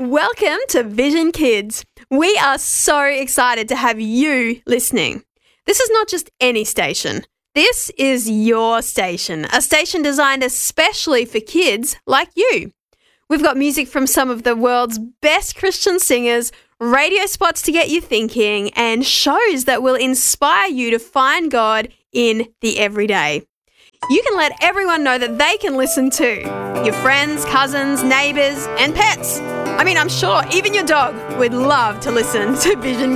Welcome to Vision Kids. We are so excited to have you listening. This is not just any station. This is your station, a station designed especially for kids like you. We've got music from some of the world's best Christian singers, radio spots to get you thinking, and shows that will inspire you to find God in the everyday. You can let everyone know that they can listen too. Your friends, cousins, neighbours and pets. I'm sure even your dog would love to listen to Vision